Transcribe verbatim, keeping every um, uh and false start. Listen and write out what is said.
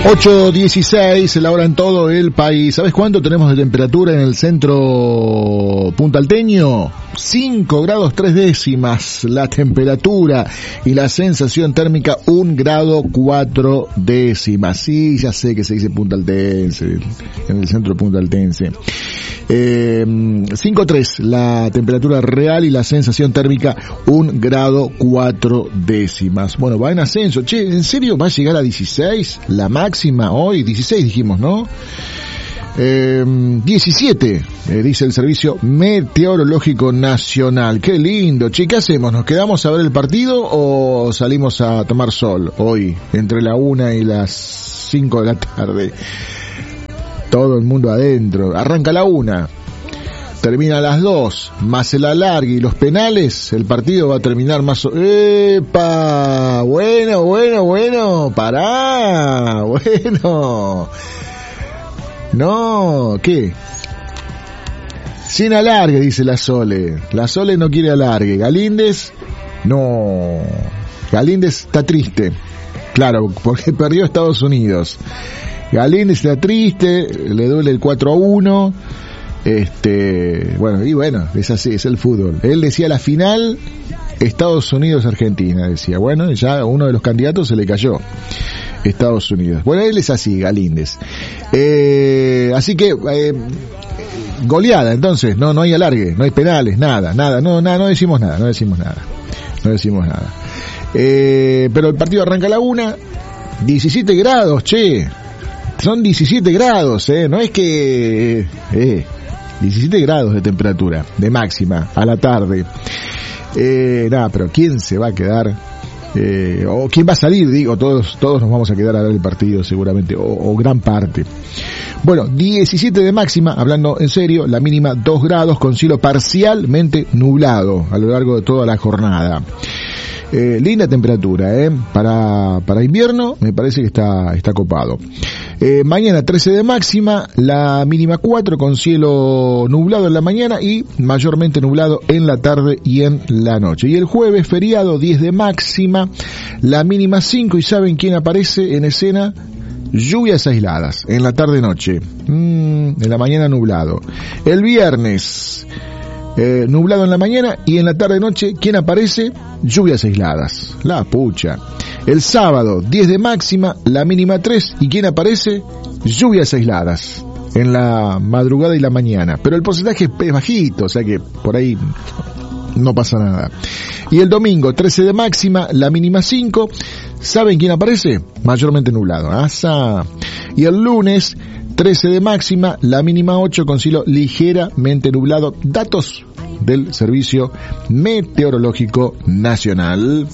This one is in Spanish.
ocho dieciséis, la hora en todo el país. ¿Sabes cuánto tenemos de temperatura en el centro puntalteño? cinco grados tres décimas la temperatura y la sensación térmica un grado cuatro décimas. Sí, ya sé que se dice puntaltense, en el centro puntaltense. Eh, cinco tres la temperatura real y la sensación térmica un grado cuatro décimas. Bueno, va en ascenso. Che, ¿en serio va a llegar a dieciséis? La máxima hoy, dieciséis dijimos, ¿no? Eh, diecisiete, eh, dice el Servicio Meteorológico Nacional. Qué lindo, che, ¿qué hacemos? ¿Nos quedamos a ver el partido o salimos a tomar sol hoy, entre la una y las cinco de la tarde? Todo el mundo adentro. Arranca la una, termina a las dos, más el alargue y los penales, el partido va a terminar más... ¡Epa! Bueno, bueno, bueno, pará, bueno... No, ¿qué? Sin alargue, dice la Sole. La Sole no quiere alargue. Galíndez, no. Galíndez está triste. Claro, porque perdió Estados Unidos. Galíndez está triste, le duele el cuatro a uno. Este, bueno, y bueno, es así, es el fútbol. Él decía la final, Estados Unidos-Argentina, decía. Bueno, ya uno de los candidatos se le cayó. Estados Unidos. Bueno, él es así, Galíndez. Eh, así que, eh, goleada, entonces, no, no hay alargue, no hay penales, nada, nada, no, nada, no decimos nada, no decimos nada, no decimos nada. Eh, pero el partido arranca a la una, diecisiete grados, che, son diecisiete grados, eh, no es que, eh, diecisiete grados de temperatura, de máxima, a la tarde. Eh, nada, pero ¿quién se va a quedar? Eh, o quién va a salir, digo, todos todos nos vamos a quedar a ver el partido seguramente, o, o gran parte. Bueno, diecisiete de máxima, hablando en serio, la mínima dos grados con cielo parcialmente nublado a lo largo de toda la jornada. Eh, linda temperatura, eh, para para invierno, me parece que está está copado. Eh, mañana trece de máxima, la mínima cuatro con cielo nublado en la mañana y mayormente nublado en la tarde y en la noche. Y el jueves feriado diez de máxima, la mínima cinco, y ¿saben quién aparece en escena? Lluvias aisladas en la tarde-noche, mm, en la mañana nublado. El viernes eh, nublado en la mañana y en la tarde-noche, ¿quién aparece? Lluvias aisladas, la pucha. El sábado diez de máxima, la mínima tres, y ¿quién aparece? Lluvias aisladas en la madrugada y la mañana, pero el porcentaje es bajito, o sea que por ahí no pasa nada. Y el domingo trece de máxima, la mínima cinco, ¿saben quién aparece? Mayormente nublado. ¡Asa! Y el lunes trece de máxima, la mínima ocho con cielo ligeramente nublado. Datos del Servicio Meteorológico Nacional.